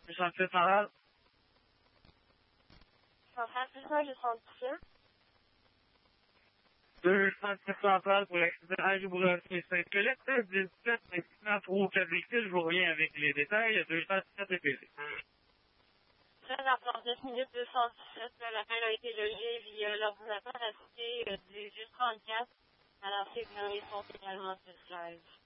217 centrale. Centrale, plus 1, je sens 217 centrale pour l'accident Henri-Bourassa Saint-Colette, 17 29 roues 4 véhicules, je vous reviens avec les détails, 217 EPC. 13 à 39 minutes 217, l'appel a été logé via l'ordinateur assisté 1834, alors ces numéros sont également sur live.